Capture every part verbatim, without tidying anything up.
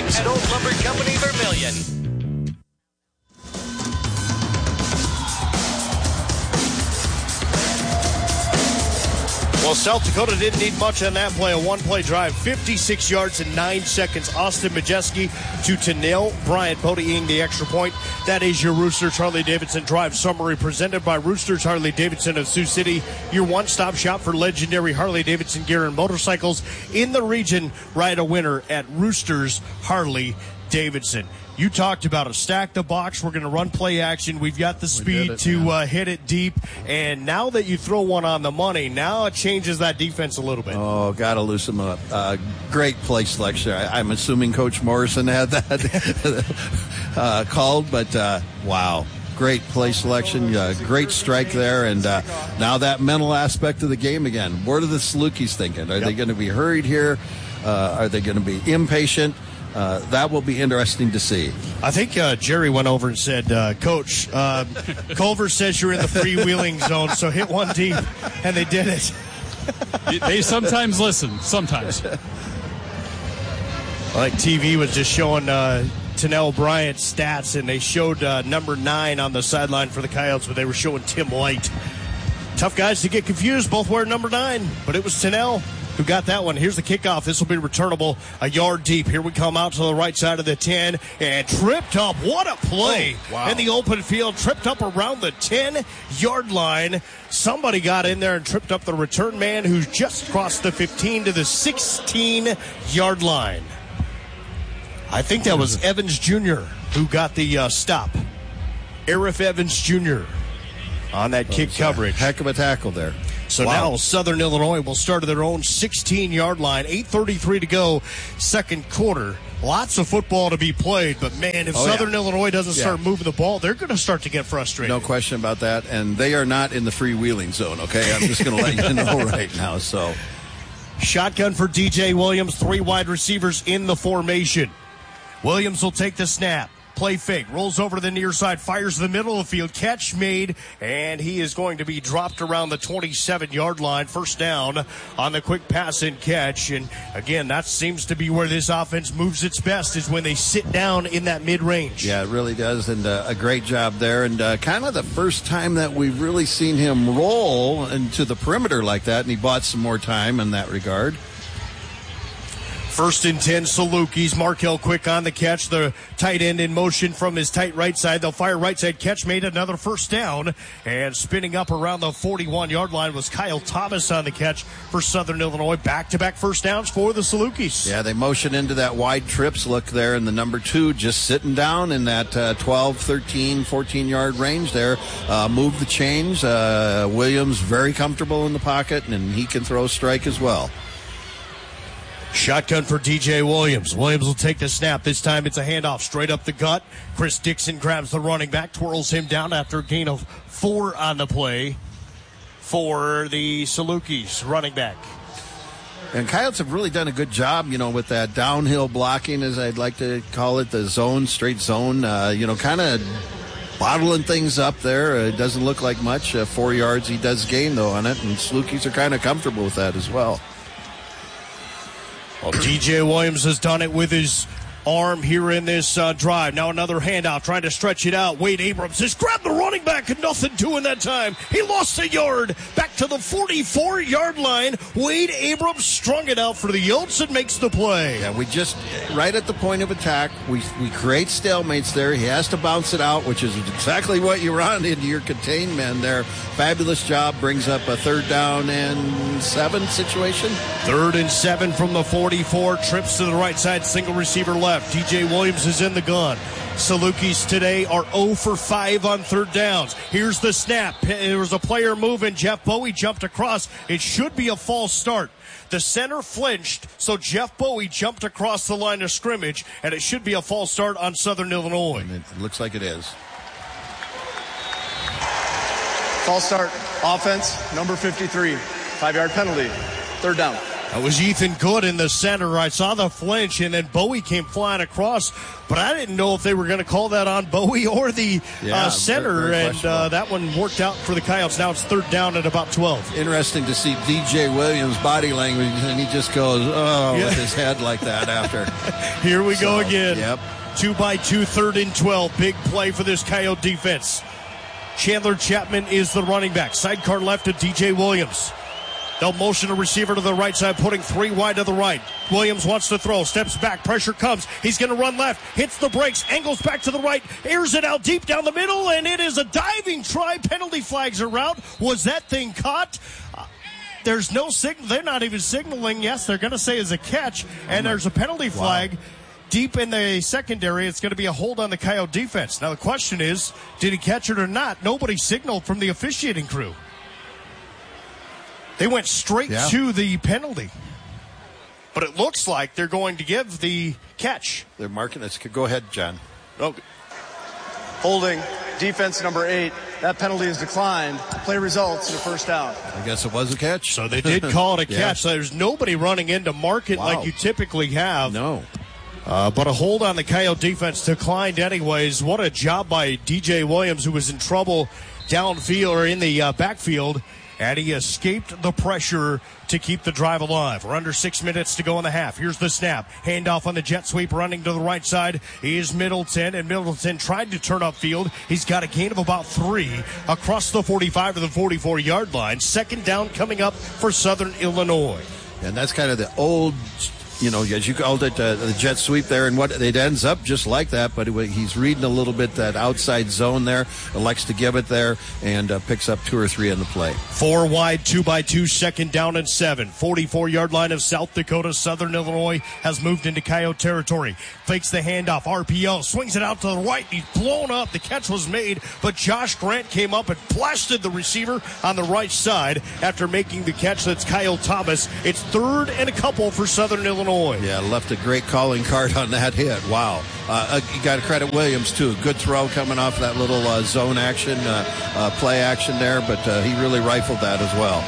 at Old Lumber Company Vermilion. Well, South Dakota didn't need much on that play. A one-play drive, fifty-six yards in nine seconds. Austin Majeski to Tanil Bryant, bodying the extra point. That is your Roosters Harley-Davidson Drive summary presented by Roosters Harley-Davidson of Sioux City, your one-stop shop for legendary Harley-Davidson gear and motorcycles in the region. Ride a winner at Roosters Harley-Davidson. You talked about a stack the box. We're going to run play action. We've got the speed it, to uh, hit it deep. And now that you throw one on the money, now it changes that defense a little bit. Oh, got to loosen them up. Uh, great play selection. I, I'm assuming Coach Morrison had that uh, called, but uh, wow. Great play selection, uh, great strike there, and uh, now that mental aspect of the game again. What are the Salukis thinking? Are yep. they going to be hurried here? Uh, are they going to be impatient? Uh, that will be interesting to see. I think uh, Jerry went over and said, uh, Coach, uh, Culver says you're in the freewheeling zone, so hit one deep, and they did it. They sometimes listen, sometimes. Like T V was just showing uh, Tanel Bryant's stats, and they showed uh, number nine on the sideline for the Coyotes, but they were showing Tim White. Tough guys to get confused, both wearing number nine, but it was Tanel who got that one. Here's the kickoff. This will be returnable a yard deep. Here we come out to the right side of the ten and tripped up. What a play oh, wow. in the open field. Tripped up around the ten-yard line. Somebody got in there and tripped up the return man who's just crossed the fifteen to the sixteen-yard line. I think that was Evans Junior who got the uh, stop. Arif Evans Junior on that kick coverage. Heck of a tackle there. So wow. now Southern Illinois will start at their own sixteen-yard line. eight thirty-three to go, second quarter. Lots of football to be played, but, man, if oh, Southern yeah. Illinois doesn't yeah. start moving the ball, they're going to start to get frustrated. No question about that, and they are not in the freewheeling zone, okay? I'm just going to let you know right now. So, shotgun for D J Williams, three wide receivers in the formation. Williams will take the snap. Play fake, rolls over to the near side, fires the middle of the field, catch made, and he is going to be dropped around the twenty-seven-yard line. First down on the quick pass and catch. And again, that seems to be where this offense moves its best, is when they sit down in that mid-range. Yeah, it really does, and uh, a great job there. And uh, kind of the first time that we've really seen him roll into the perimeter like that, and he bought some more time in that regard. First and ten, Salukis. Markel quick on the catch. The tight end in motion from his tight right side. They'll fire right side catch. Made another first down. And spinning up around the forty-one-yard line was Kyle Thomas on the catch for Southern Illinois. Back-to-back first downs for the Salukis. Yeah, they motion into that wide trips look there, and the number two just sitting down in that uh, twelve, thirteen, fourteen-yard range there. Uh, move the chains. Uh, Williams very comfortable in the pocket, and he can throw strike as well. Shotgun for D J Williams. Williams will take the snap. This time it's a handoff straight up the gut. Chris Dixon grabs the running back, twirls him down after a gain of four on the play for the Salukis running back. And Coyotes have really done a good job, you know, with that downhill blocking, as I'd like to call it, the zone, straight zone, uh, you know, kind of bottling things up there. It doesn't look like much. Uh, four yards he does gain, though, on it, and Salukis are kind of comfortable with that as well. Well, D J Williams has done it with his arm here in this uh, drive. Now another handout, trying to stretch it out. Wade Abrams just grabbed the running back and nothing doing that time. He lost a yard back to the forty-four-yard line. Wade Abrams strung it out for the Yotes and makes the play. Yeah, we just, right at the point of attack, we we create stalemates there. He has to bounce it out, which is exactly what you run into your contained men there. Fabulous job, brings up a third down and seven situation. Third and seven from the forty-four, trips to the right side, single receiver left. D J Williams is in the gun. Salukis today are zero for five on third downs. Here's the snap. There was a player moving. Jeff Bowie jumped across. It should be a false start. The center flinched, so Jeff Bowie jumped across the line of scrimmage, and it should be a false start on Southern Illinois. And it looks like it is. False start. Offense, number fifty-three. Five-yard penalty. Third down. That was Ethan Good in the center. I saw the flinch, and then Bowie came flying across, but I didn't know if they were going to call that on Bowie or the yeah, uh, center, very, very and uh, that one worked out for the Coyotes. Now it's third down at about twelve. Interesting to see D J Williams' body language, and he just goes, oh, yeah. with his head like that after. Here we so, go again. Yep. Two by two, third and twelve. Big play for this Coyote defense. Chandler Chapman is the running back. Sidecar left to D J Williams. They'll motion a receiver to the right side, putting three wide to the right. Williams wants to throw, steps back, pressure comes. He's going to run left, hits the brakes, angles back to the right, airs it out deep down the middle, and it is a diving try. Penalty flags are out. Was that thing caught? Uh, there's no signal. They're not even signaling. Yes, they're going to say it's a catch, and there's a penalty flag. Wow. Deep in the secondary, it's going to be a hold on the Coyote defense. Now the question is, did he catch it or not? Nobody signaled from the officiating crew. They went straight yeah. to the penalty. But it looks like they're going to give the catch. They're marking this. Go ahead, John. Okay. Holding, defense number eight. That penalty is declined. Play results in a first down. I guess it was a catch. So they did call it a yeah. catch. So there's nobody running in to mark it wow. like you typically have. No. Uh, but a hold on the Coyote defense declined anyways. What a job by D J Williams, who was in trouble downfield or in the uh, backfield. And he escaped the pressure to keep the drive alive. We're under six minutes to go in the half. Here's the snap. Handoff on the jet sweep, running to the right side is Middleton, and Middleton tried to turn upfield. He's got a gain of about three across the forty-five to the forty-four-yard line. Second down coming up for Southern Illinois. And that's kind of the old, you know, as you called it, uh, the jet sweep there, and what it ends up just like that. But he's reading a little bit that outside zone there, elects to give it there, and uh, picks up two or three on the play. Four wide, two by two, second down and seven. forty-four-yard line of South Dakota. Southern Illinois has moved into Coyote territory. Fakes the handoff. R P O swings it out to the right. He's blown up. The catch was made, but Josh Grant came up and blasted the receiver on the right side after making the catch. That's Kyle Thomas. It's third and a couple for Southern Illinois. Yeah, left a great calling card on that hit. Wow. Uh, you got to credit Williams, too. Good throw coming off that little uh, zone action, uh, uh, play action there, but uh, he really rifled that as well.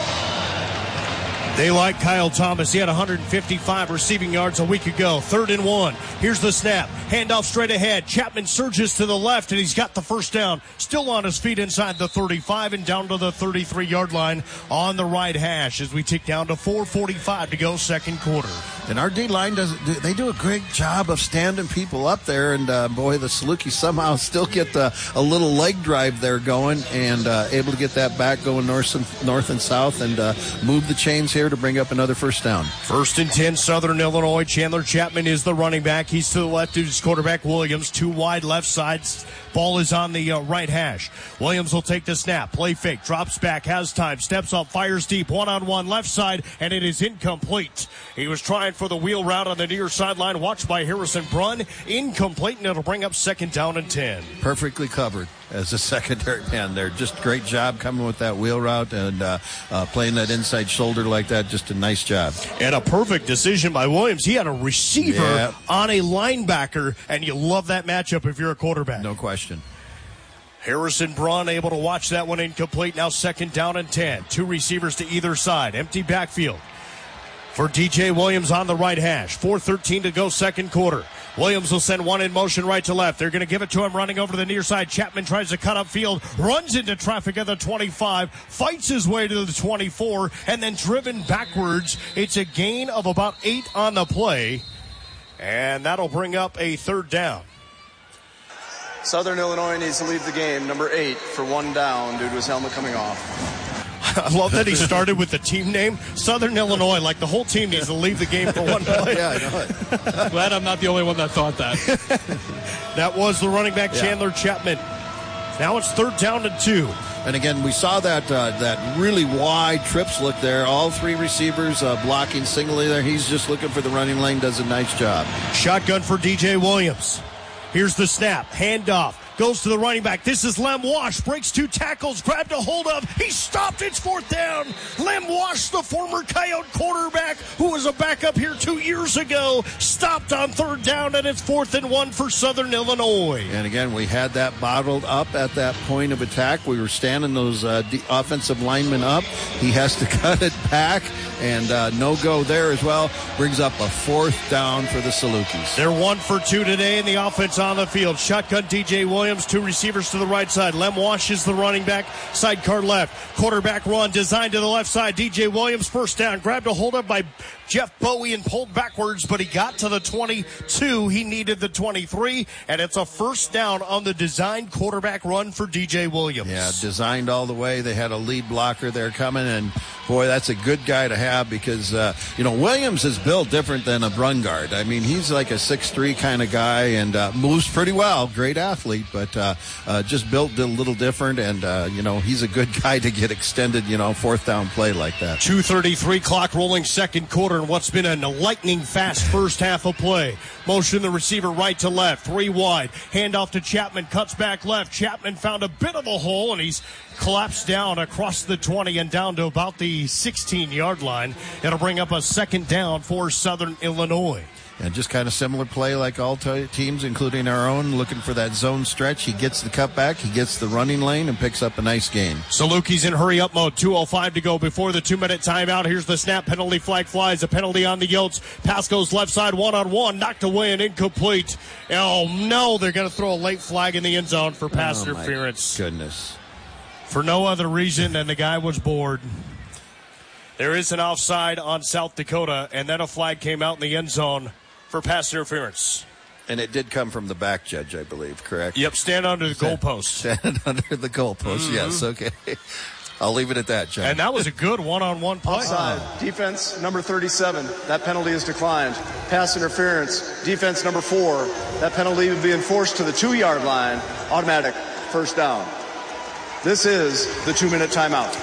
They like Kyle Thomas. He had one hundred fifty-five receiving yards a week ago. Third and one. Here's the snap. Handoff straight ahead. Chapman surges to the left, and he's got the first down. Still on his feet inside the thirty-five and down to the thirty-three-yard line on the right hash as we tick down to four forty-five to go second quarter. And our D-line, does they do a great job of standing people up there. And, uh, boy, the Salukis somehow still get the, a little leg drive there going and uh, able to get that back going north and, north and south and uh, move the chains here to bring up another first down. First and ten, Southern Illinois. Chandler Chapman is the running back. He's to the left of his quarterback, Williams. Two wide left sides. Ball is on the uh, right hash. Williams will take the snap. Play fake. Drops back. Has time. Steps up. Fires deep. One-on-one left side, and it is incomplete. He was trying for the wheel route on the near sideline. Watched by Harrison Brunn. Incomplete, and it'll bring up second down and ten. Perfectly covered as a secondary man there. Just great job coming with that wheel route and uh, uh, playing that inside shoulder like that. Just a nice job. And a perfect decision by Williams. He had a receiver yeah. on a linebacker, and you love that matchup if you're a quarterback. No question. Harrison Braun able to watch that one incomplete. Now second down and ten. Two receivers to either side. Empty backfield for D J Williams on the right hash. four thirteen to go second quarter. Williams will send one in motion right to left. They're going to give it to him running over to the near side. Chapman tries to cut up field, runs into traffic at the twenty-five, fights his way to the twenty-four, and then driven backwards. It's a gain of about eight on the play, and that'll bring up a third down. Southern Illinois needs to leave the game, number eight, for one down due to his helmet coming off. I love that he started with the team name, Southern Illinois, like the whole team needs to leave the game for one play. Yeah, I know it. Glad I'm not the only one that thought that. That was the running back, Chandler yeah. Chapman. Now it's third down and two. And again, we saw that uh, that really wide trips look there. All three receivers uh, blocking singly there. He's just looking for the running lane, does a nice job. Shotgun for D J Williams. Here's the snap. Handoff. goes to the running back. This is Lem Wash. Breaks two tackles. Grabbed a hold of. He stopped. It's fourth down. Lem Wash, the former Coyote quarterback who was a backup here two years ago, stopped on third down, and it's fourth and one for Southern Illinois. And again, we had that bottled up at that point of attack. We were standing those uh, de- offensive linemen up. He has to cut it back, and uh, no go there as well. Brings up a fourth down for the Salukis. They're one for two today in the offense on the field. Shotgun D J Williams, two receivers to the right side. Lem Wash is the running back, sidecar left. Quarterback run designed to the left side. D J Williams first down, grabbed a hold of by Jeff Bowie and pulled backwards, but he got to the twenty-two. He needed the twenty-three, and it's a first down on the designed quarterback run for D J Williams. Yeah, designed all the way. They had a lead blocker there coming, and boy, that's a good guy to have because, uh, you know, Williams is built different than a run guard. I mean, he's like a six three kind of guy and uh, moves pretty well. Great athlete, but uh, uh, just built a little different, and, uh, you know, he's a good guy to get extended, you know, fourth down play like that. two thirty-three clock rolling second quarter in what's been a lightning fast first half of play. Motion the receiver right to left, three wide. Handoff to Chapman, cuts back left. Chapman found a bit of a hole, and he's collapsed down across the twenty and down to about the sixteen-yard line. It'll bring up a second down for Southern Illinois. And just kind of similar play like all t- teams, including our own, looking for that zone stretch. He gets the cutback, he gets the running lane, and picks up a nice gain. Salukis in hurry-up mode. two oh five to go before the two-minute timeout. Here's the snap. Penalty flag flies. A penalty on the Yotes. Pass goes left side, one-on-one. Knocked away and incomplete. Oh, no. They're going to throw a late flag in the end zone for pass oh, interference. Goodness. For no other reason than the guy was bored. There is an offside on South Dakota, and then a flag came out in the end zone for pass interference. And it did come from the back, Judge, I believe, correct? Yep, stand under the goalpost. Stand under the goalpost, mm-hmm. Yes, okay. I'll leave it at that, Judge. And that was a good one-on-one play. Offside, defense number thirty-seven. That penalty is declined. Pass interference, defense number four. That penalty would be enforced to the two-yard line. Automatic first down. This is the two-minute timeout.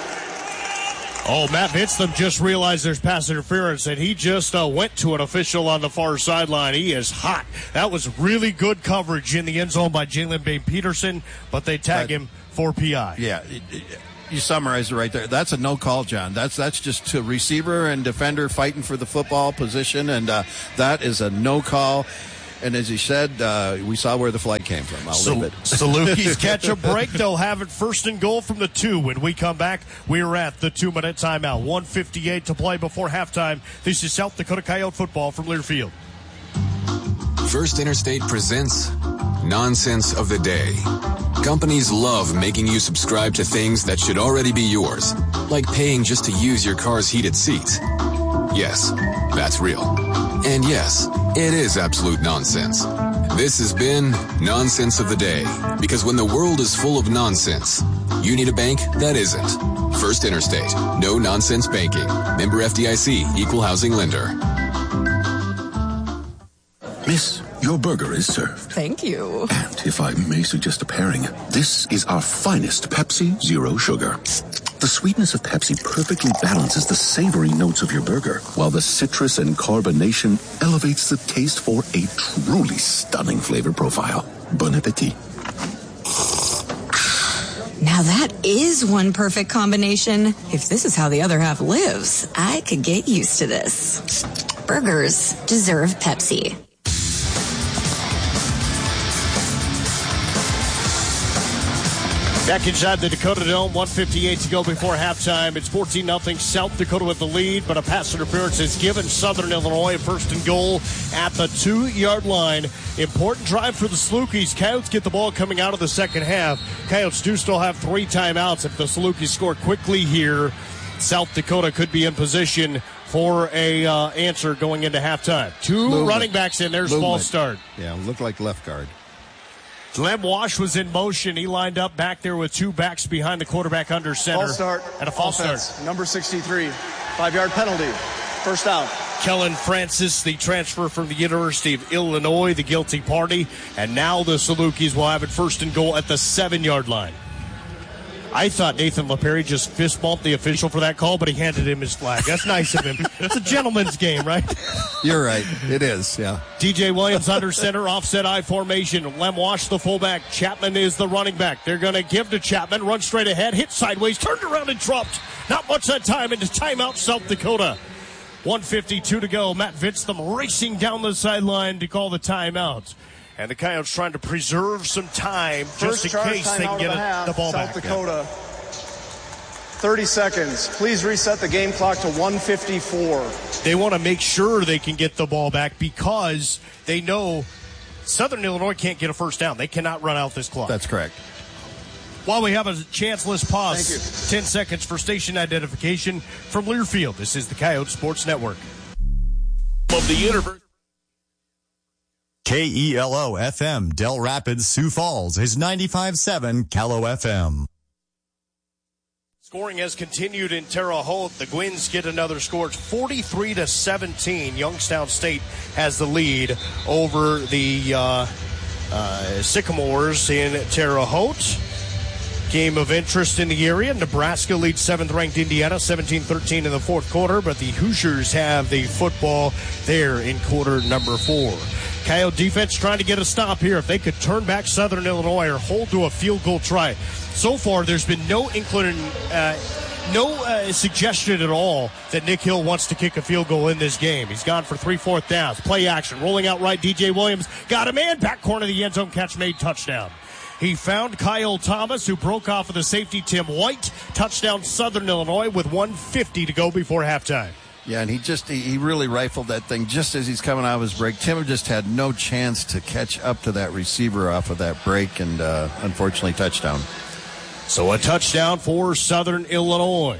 Oh, Matt Vinston just realized there's pass interference, and he just uh, went to an official on the far sideline. He is hot. That was really good coverage in the end zone by Jalen Bain Peterson, but they tag him for P I. Yeah, it, it, you summarized it right there. That's a no call, John. That's that's just a receiver and defender fighting for the football position, and uh, that is a no call. And as he said, uh, we saw where the flag came from. I'll so, leave it. Salukis catch a break. They'll have it first and goal from the two. When we come back, we're at the two-minute timeout. one fifty-eight to play before halftime. This is South Dakota Coyote football from Learfield. First Interstate presents Nonsense of the Day. Companies love making you subscribe to things that should already be yours, like paying just to use your car's heated seats. Yes, that's real. And yes, it is absolute nonsense. This has been Nonsense of the Day, because when the world is full of nonsense, you need a bank that isn't. First Interstate. No nonsense banking. Member F D I C. Equal housing lender. Miss, your burger is served. Thank you. And if I may suggest a pairing, this is our finest Pepsi Zero Sugar. The sweetness of Pepsi perfectly balances the savory notes of your burger, while the citrus and carbonation elevates the taste for a truly stunning flavor profile. Bon appetit. Now that is one perfect combination. If this is how the other half lives, I could get used to this. Burgers deserve Pepsi. Back inside the Dakota Dome, one fifty-eight to go before halftime. It's fourteen nothing South Dakota with the lead, but a pass interference has given Southern Illinois a first and goal at the two-yard line. Important drive for the Salukis. Coyotes get the ball coming out of the second half. Coyotes do still have three timeouts. If the Salukis score quickly here, South Dakota could be in position for a uh, answer going into halftime. Two Movement. running backs in. There's Movement. false start. Yeah, looked like left guard. Lem Wash was in motion. He lined up back there with two backs behind the quarterback under center. False start. And a false Offense, start. Number sixty-three. Five-yard penalty. First down. Kellen Francis, the transfer from the University of Illinois, the guilty party. And now the Salukis will have it first and goal at the seven-yard line. I thought Nathan LaPerry just fist bumped the official for that call, but he handed him his flag. That's nice of him. It's a gentleman's game, right? You're right. It is, yeah. D J Williams under center, offset I formation. Lem Wash the fullback. Chapman is the running back. They're going to give to Chapman, run straight ahead, hit sideways, turned around and dropped. Not much that time into timeout, South Dakota. one fifty-two to go. Matt Vitztham racing down the sideline to call the timeout. And the Coyotes trying to preserve some time just First in charge case time they can out get of the, a, half, the ball South back. Dakota, thirty seconds. Please reset the game clock to one fifty-four. They want to make sure they can get the ball back because they know Southern Illinois can't get a first down. They cannot run out this clock. That's correct. While we have a chanceless pause, Thank ten seconds for station identification from Learfield. This is the Coyote Sports Network. Of the universe. K E L O F M, Del Rapids, Sioux Falls is ninety-five point seven Callow F M. Scoring has continued in Terre Haute. The Gwins get another score. It's forty-three to seventeen. Youngstown State has the lead over the uh, uh, Sycamores in Terre Haute. Game of interest in the area. Nebraska leads seventh-ranked Indiana seventeen thirteen in the fourth quarter, but the Hoosiers have the football there in quarter number four. Coyote defense trying to get a stop here. If they could turn back Southern Illinois or hold to a field goal try. So far, there's been no including, uh, no uh, suggestion at all that Nick Hill wants to kick a field goal in this game. He's gone for three fourth downs. Play action. Rolling out right, D J Williams got a man. Back corner of the end zone. Catch made. Touchdown. He found Kyle Thomas, who broke off of the safety Tim White. Touchdown Southern Illinois with one fifty to go before halftime. Yeah, and he just he, he really rifled that thing just as he's coming out of his break. Tim just had no chance to catch up to that receiver off of that break, and uh, unfortunately, touchdown. So a touchdown for Southern Illinois.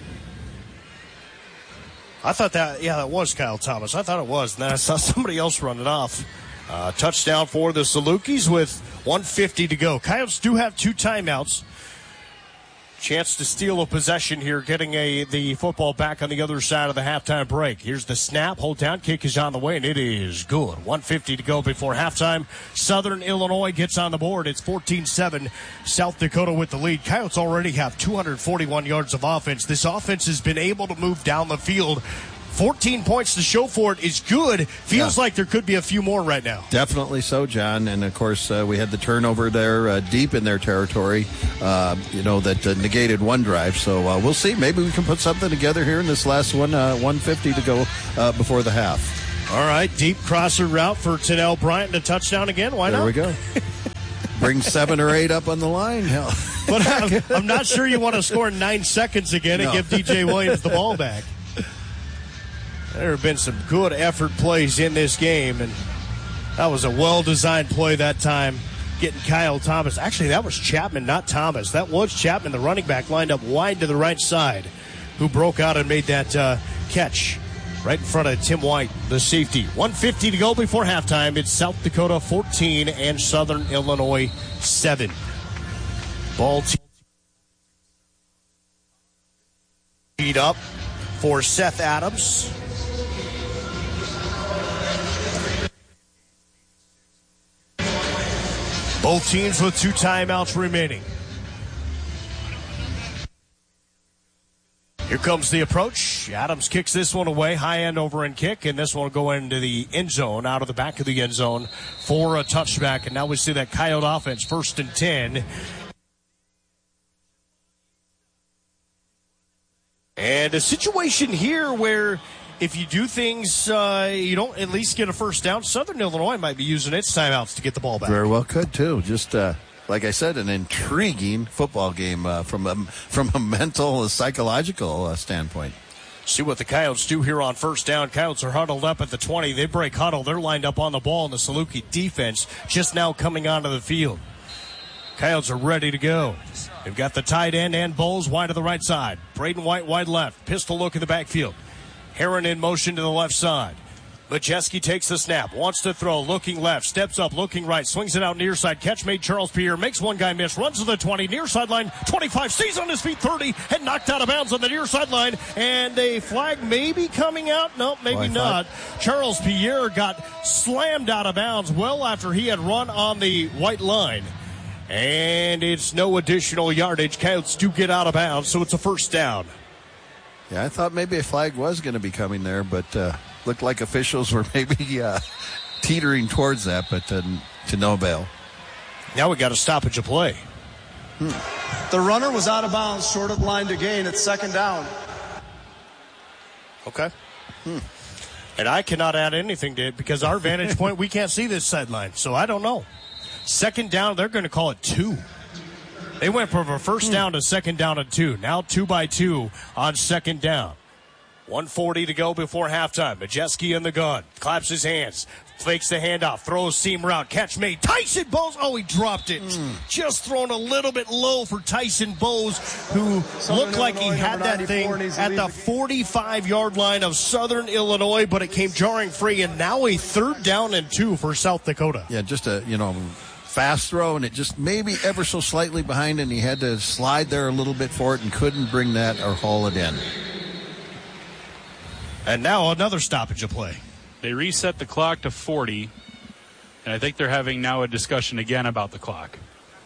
I thought that, yeah, that was Kyle Thomas. I thought it was, and then I saw somebody else run it off. Uh, touchdown for the Salukis with one fifty to go. Coyotes do have two timeouts. Chance to steal a possession here, getting a the football back on the other side of the halftime break. Here's the snap. Hold down. Kick is on the way, and it is good. one fifty to go before halftime. Southern Illinois gets on the board. It's fourteen seven. South Dakota with the lead. Coyotes already have two hundred forty-one yards of offense. This offense has been able to move down the field. fourteen points to show for it is good. Feels yeah. like there could be a few more right now. Definitely so, John. And, of course, uh, we had the turnover there uh, deep in their territory, uh, you know, that uh, negated one drive. So uh, we'll see. Maybe we can put something together here in this last one. Uh, one fifty to go uh, before the half. All right. Deep crosser route for Tennell Bryant to touchdown again. Why there not? There we go. Bring seven or eight up on the line. Hell. But I'm, I'm not sure you want to score nine seconds again no. and give D J Williams the ball back. There have been some good effort plays in this game, and that was a well-designed play that time, getting Kyle Thomas. Actually, that was Chapman, not Thomas. That was Chapman, the running back, lined up wide to the right side, who broke out and made that uh, catch right in front of Tim White, the safety. one fifty to go before halftime. It's South Dakota fourteen and Southern Illinois seven. Ball teed up for Seth Adams. Both teams with two timeouts remaining. Here comes the approach. Adams kicks this one away. High end over and kick, and this one will go into the end zone, out of the back of the end zone for a touchback. And now we see that Coyote offense, first and ten. And a situation here where if you do things, uh, you don't at least get a first down. Southern Illinois might be using its timeouts to get the ball back. Very well could, too. Just, uh, like I said, an intriguing football game uh, from, a, from a mental, a psychological uh, standpoint. See what the Coyotes do here on first down. Coyotes are huddled up at the twenty. They break huddle. They're lined up on the ball, and the Saluki defense just now coming onto the field. Coyotes are ready to go. They've got the tight end and Bowles wide to the right side. Braden White wide left. Pistol look in the backfield. Heron in motion to the left side. Majeski takes the snap, wants to throw, looking left, steps up, looking right, swings it out near side. Catch made Charles Pierre, makes one guy miss, runs to the twenty, near sideline, twenty-five, stays on his feet, thirty, and knocked out of bounds on the near sideline. And a flag may be coming out. No, maybe oh, not. Charles Pierre got slammed out of bounds well after he had run on the white line. And it's no additional yardage. Coyotes do get out of bounds, so it's a first down. Yeah, I thought maybe a flag was going to be coming there, but uh, looked like officials were maybe uh, teetering towards that, but uh, to no avail. Now we got a stoppage of play. Hmm. The runner was out of bounds, short of the line to gain. It's second down. Okay. Hmm. And I cannot add anything to it because our vantage point, we can't see this sideline, so I don't know. Second down, they're going to call it two. They went from a first down to second down and two. Now two by two on second down. one forty to go before halftime. Majewski in the gun. Claps his hands. Fakes the handoff. Throws seam route. Catch made. Tyson Bowes. Oh, he dropped it. Mm. Just thrown a little bit low for Tyson Bowes, who Southern looked like Illinois, he had that thing at the forty-five-yard line of Southern Illinois, but it came jarring free, and now a third down and two for South Dakota. Yeah, just a, you know, fast throw, and it just maybe ever so slightly behind, and he had to slide there a little bit for it and couldn't bring that or haul it in. And now another stoppage of play. They reset the clock to forty, and I think they're having now a discussion again about the clock.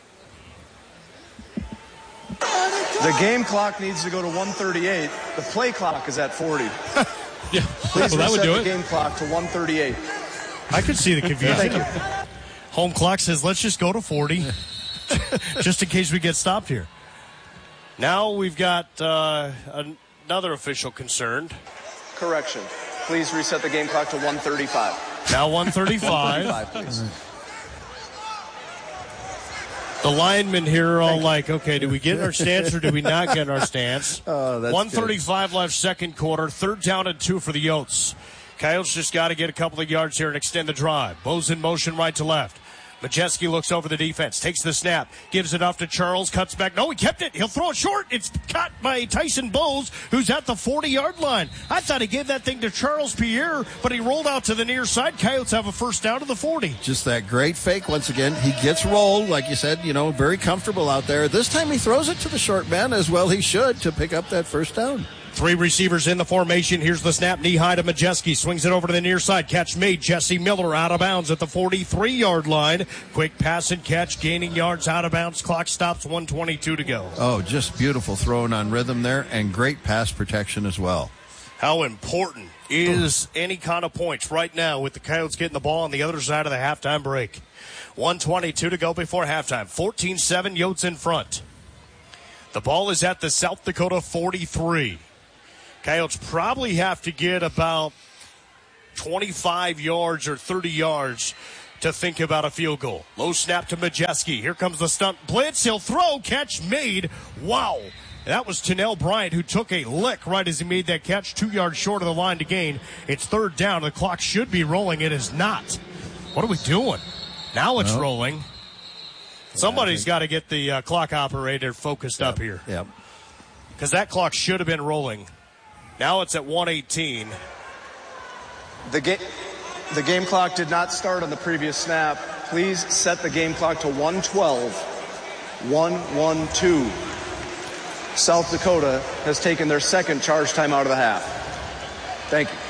The game clock needs to go to one thirty-eight. The play clock is at forty. Yeah, Please well, that would reset do the it. game clock to one thirty-eight. I could see the confusion. Thank you. Home clock says, let's just go to forty, just in case we get stopped here. Now we've got uh, another official concerned. Correction. Please reset the game clock to one thirty-five. Now one thirty-five. one thirty-five, please. The linemen here are all like, okay, do we get in our stance or do we not get in our stance? Oh, that's one thirty-five good. Left, second quarter. Third down and two for the Yotes. Coyotes just got to get a couple of yards here and extend the drive. Bowes in motion right to left. Majewski looks over the defense, takes the snap, gives it off to Charles, cuts back. No, he kept it. He'll throw it short. It's caught by Tyson Bowes, who's at the forty-yard line. I thought he gave that thing to Charles Pierre, but he rolled out to the near side. Coyotes have a first down to the forty. Just that great fake once again. He gets rolled, like you said, you know, very comfortable out there. This time he throws it to the short man, as well he should, to pick up that first down. Three receivers in the formation. Here's the snap, knee high to Majewski. Swings it over to the near side. Catch made. Jesse Miller out of bounds at the forty-three-yard line. Quick pass and catch, gaining yards out of bounds. Clock stops, one twenty-two to go. Oh, just beautiful throwing on rhythm there, and great pass protection as well. How important is any kind of points right now with the Coyotes getting the ball on the other side of the halftime break? one twenty-two to go before halftime. fourteen seven, Yotes in front. The ball is at the South Dakota forty-three. Coyotes probably have to get about twenty-five yards or thirty yards to think about a field goal. Low snap to Majewski. Here comes the stunt blitz. He'll throw. Catch made. Wow. That was Tennell Bryant, who took a lick right as he made that catch, two yards short of the line to gain. It's third down. The clock should be rolling. It is not. What are we doing? Now it's well, rolling. Somebody's got to get the uh, clock operator focused yep, up here. Yep. Because that clock should have been rolling. Now it's at one eighteen. The, ga- the game clock did not start on the previous snap. Please set the game clock to one twelve. one twelve. South Dakota has taken their second charge time out of the half. Thank you.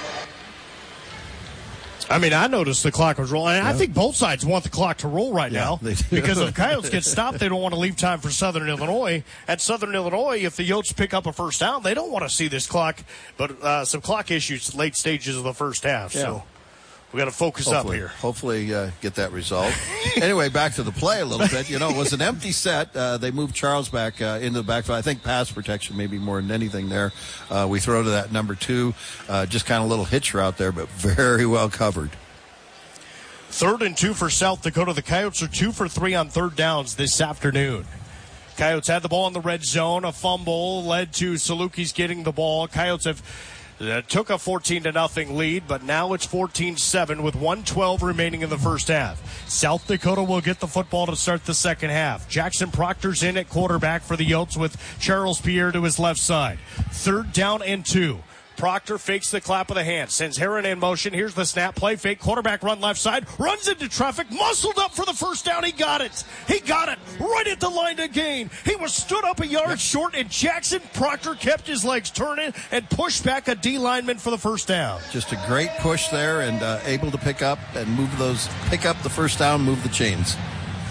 I mean, I noticed the clock was rolling. Yeah. I think both sides want the clock to roll right yeah, now because if Coyotes get stopped, they don't want to leave time for Southern Illinois. At Southern Illinois, if the Yotes pick up a first down, they don't want to see this clock, but uh, some clock issues late stages of the first half. Yeah. So we got to focus hopefully, up here. Hopefully uh, get that resolved. Anyway, back to the play a little bit. You know, it was an empty set. Uh, they moved Charles back uh, into the backfield. I think pass protection maybe more than anything there. Uh, we throw to that number two. Uh, just kind of a little hitch route there, but very well covered. Third and two for South Dakota. The Coyotes are two for three on third downs this afternoon. Coyotes had the ball in the red zone. A fumble led to Salukis getting the ball. Coyotes have uh, took a fourteen to nothing lead, but now it's fourteen seven with one twelve remaining in the first half. South Dakota will get the football to start the second half. Jackson Proctor's in at quarterback for the Yotes with Charles Pierre to his left side. Third down and two. Proctor fakes the clap of the hand, sends Heron in motion. Here's the snap, play fake, quarterback run left side, runs into traffic, muscled up for the first down. He got it. He got it right at the line to gain. He was stood up a yard yep. short, and Jackson Proctor kept his legs turning and pushed back a D lineman for the first down. Just a great push there, and uh, able to pick up and move those, pick up the first down, move the chains.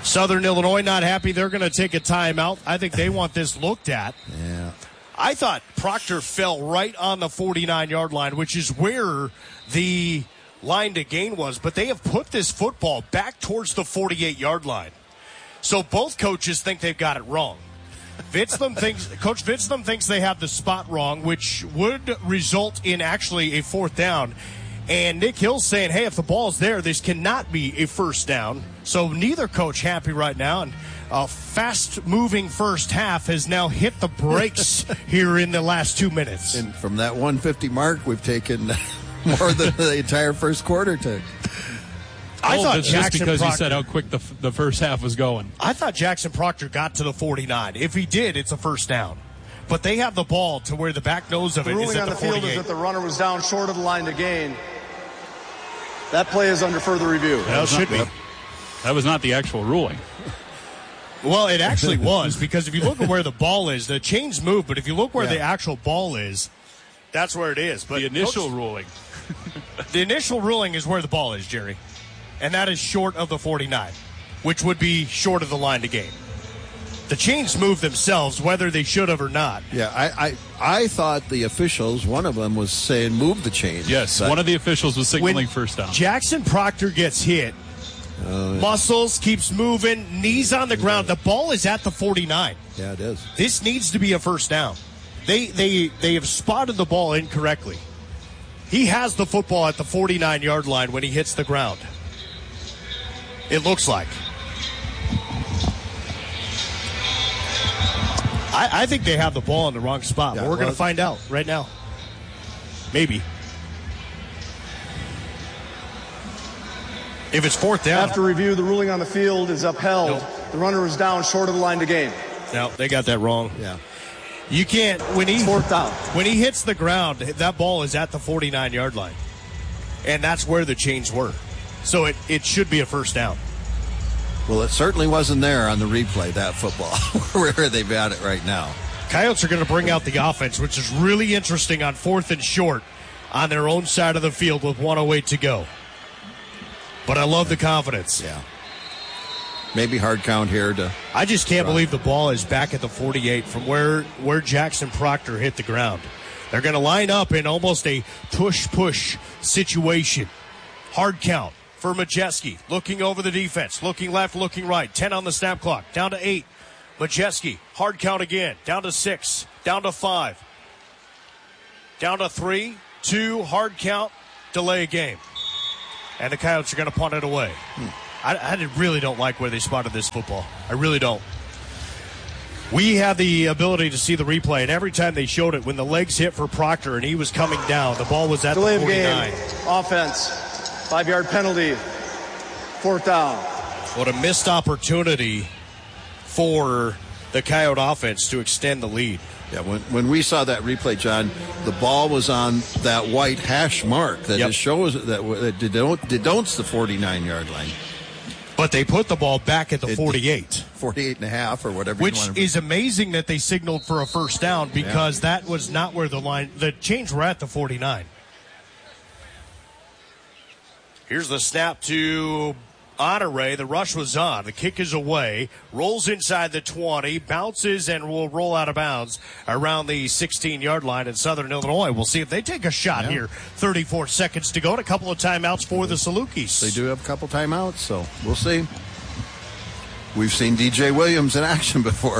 Southern Illinois not happy. They're going to take a timeout. I think they want this looked at. Yeah. I thought Proctor fell right on the forty-nine-yard line, which is where the line to gain was. But they have put this football back towards the forty-eight-yard line. So both coaches think they've got it wrong. Vinceland thinks, Coach Vinceland thinks they have the spot wrong, which would result in actually a fourth down. And Nick Hill's saying, hey, if the ball's there, this cannot be a first down. So neither coach happy right now. And a fast-moving first half has now hit the brakes here in the last two minutes. And from that one fifty mark, we've taken more than the entire first quarter took. I oh, thought that's Jackson just because Proctor, he said how quick the, the first half was going. I thought Jackson Proctor got to the forty-nine. If he did, it's a first down. But they have the ball to where the back nose of it the is ruling at on the the field forty-eight. is that the runner was down short of the line to gain. That play is under further review. Well, it should be. That was not the actual ruling. Well, it actually was, because if you look at where the ball is, the chains move, but if you look where yeah. the actual ball is, that's where it is. But the initial Coach, ruling. The initial ruling is where the ball is, Jerry. And that is short of the forty-nine, which would be short of the line to gain. The chains move themselves, whether they should have or not. Yeah, I, I, I thought the officials, one of them was saying move the chains. Yes, one of the officials was signaling when first down. Jackson Proctor gets hit, uh, muscles, keeps moving, knees on the ground. The ball is at the forty-nine. Yeah, it is. This needs to be a first down. They they they have spotted the ball incorrectly. He has the football at the forty-nine-yard line when he hits the ground. It looks like. I, I think they have the ball in the wrong spot. Yeah, but we're well, going to find out right now. Maybe. If it's fourth down. After review, the ruling on the field is upheld. Nope. The runner was down short of the line to gain. No, they got that wrong. Yeah. You can't, when he, fourth down. When he hits the ground, that ball is at the forty-nine-yard line. And that's where the chains were. So it, it should be a first down. Well, it certainly wasn't there on the replay, that football, where they've got it right now. Coyotes are going to bring out the offense, which is really interesting on fourth and short on their own side of the field with one oh eight to go. But I love the confidence. Yeah. Maybe hard count here to. I just can't believe the ball is back at the forty-eight from where, where Jackson Proctor hit the ground. They're going to line up in almost a push-push situation. Hard count for Majeski. Looking over the defense. Looking left, looking right. ten on the snap clock. Down to eight. Majeski. Hard count again. Down to six. Down to five. Down to three. Two. Hard count. Delay game. And the Coyotes are going to punt it away. Hmm. I, I really don't like where they spotted this football. I really don't. We have the ability to see the replay, and every time they showed it, when the legs hit for Proctor and he was coming down, the ball was at Delay the forty-nine. Game. Offense. Five-yard penalty. Fourth down. What a missed opportunity for the Coyote offense to extend the lead. Yeah, when when we saw that replay, John, the ball was on that white hash mark that yep. it shows that, that denotes the forty-nine-yard line. But they put the ball back at the it, forty-eight. forty-eight and a half or whatever. Which you want to is amazing that they signaled for a first down because yeah. that was not where the line, the chains were at the forty-nine. Here's the snap to Honore. The rush was on. The kick is away. Rolls inside the twenty. Bounces and will roll out of bounds around the sixteen-yard line in Southern Illinois. We'll see if they take a shot yeah. here. thirty-four seconds to go and a couple of timeouts for the Salukis. They do have a couple timeouts, so we'll see. We've seen D J Williams in action before.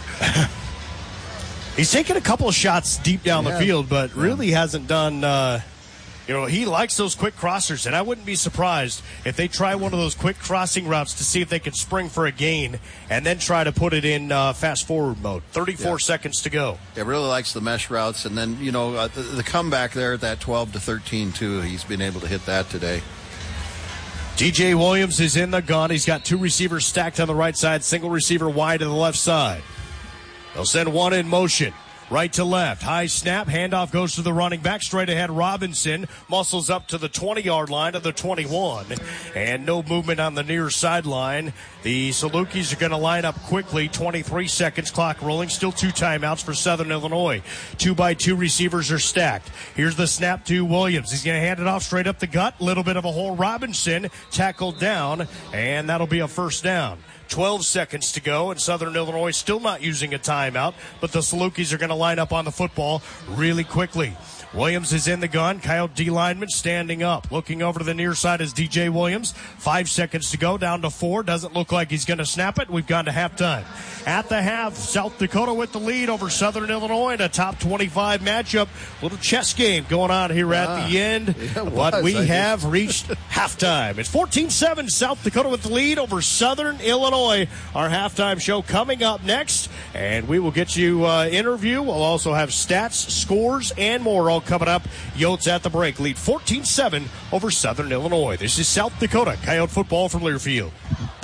He's taken a couple of shots deep down yeah. the field, but really yeah. hasn't done... Uh, You know, he likes those quick crossers, and I wouldn't be surprised if they try one of those quick crossing routes to see if they can spring for a gain and then try to put it in uh, fast-forward mode. thirty-four yeah. seconds to go. Yeah, really likes the mesh routes, and then, you know, uh, the, the comeback there at that twelve to thirteen, too. He's been able to hit that today. D J Williams is in the gun. He's got two receivers stacked on the right side, single receiver wide to the left side. They'll send one in motion. Right to left. High snap. Handoff goes to the running back. Straight ahead, Robinson. Muscles up to the twenty-yard line to the twenty-one. And no movement on the near sideline. The Salukis are going to line up quickly. twenty-three seconds. Clock rolling. Still two timeouts for Southern Illinois. Two by two receivers are stacked. Here's the snap to Williams. He's going to hand it off straight up the gut. Little bit of a hole. Robinson tackled down. And that'll be a first down. twelve seconds to go, and Southern Illinois still not using a timeout, but the Salukis are going to line up on the football really quickly. Williams is in the gun. Coyote D lineman standing up. Looking over to the near side is D J Williams. Five seconds to go, down to four. Doesn't look like he's going to snap it. We've gone to halftime. At the half, South Dakota with the lead over Southern Illinois in a top twenty-five matchup. Little chess game going on here at ah, the end. yeah, but was, we I have guess. reached halftime. It's fourteen seven, South Dakota with the lead over Southern Illinois. Our halftime show coming up next, and we will get you uh, interview. We'll also have stats, scores, and more all coming up. Yotes at the break lead fourteen seven over Southern Illinois. This is South Dakota Coyote football from Learfield.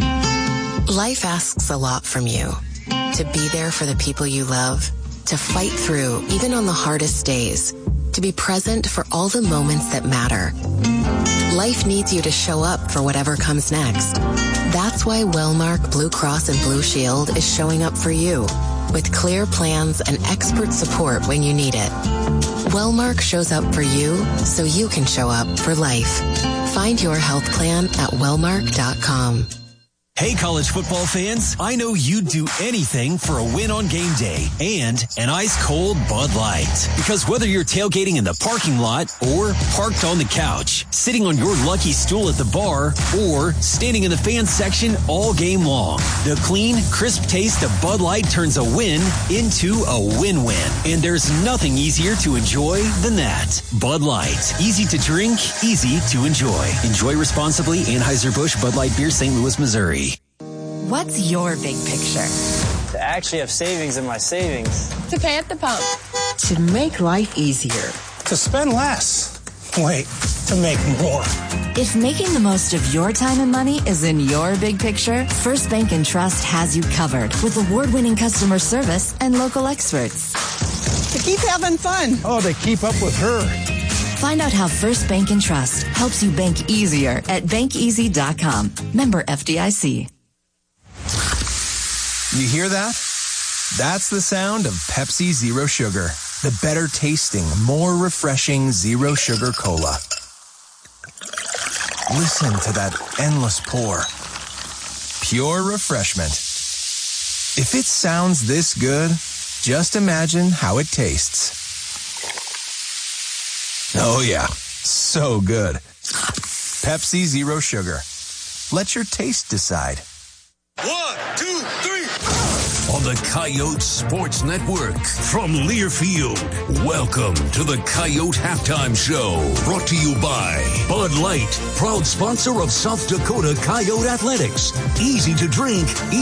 Life asks a lot from you. To be there for the people you love, to fight through even on the hardest days, to be present for all the moments that matter. Life needs you to show up for whatever comes next. That's why Wellmark Blue Cross and Blue Shield is showing up for you, with clear plans and expert support when you need it. Wellmark shows up for you so you can show up for life. Find your health plan at wellmark dot com. Hey, college football fans, I know you'd do anything for a win on game day and an ice-cold Bud Light. Because whether you're tailgating in the parking lot or parked on the couch, sitting on your lucky stool at the bar, or standing in the fan section all game long, the clean, crisp taste of Bud Light turns a win into a win-win. And there's nothing easier to enjoy than that. Bud Light. Easy to drink, easy to enjoy. Enjoy responsibly. Anheuser-Busch Bud Light Beer, Saint Louis, Missouri. What's your big picture? To actually have savings in my savings. To pay at the pump. To make life easier. To spend less. Wait, to make more. If making the most of your time and money is in your big picture, First Bank and Trust has you covered with award-winning customer service and local experts. To keep having fun. Oh, they keep up with her. Find out how First Bank and Trust helps you bank easier at bank easy dot com. Member F D I C. You hear that? That's the sound of Pepsi Zero Sugar, the better tasting, more refreshing Zero Sugar Cola. Listen to that endless pour. Pure refreshment. If it sounds this good, just imagine how it tastes. Oh yeah, so good. Pepsi Zero Sugar. Let your taste decide. One, two, three. On the Coyote Sports Network from Learfield, welcome to the Coyote Halftime Show. Brought to you by Bud Light, proud sponsor of South Dakota Coyote Athletics. Easy to drink,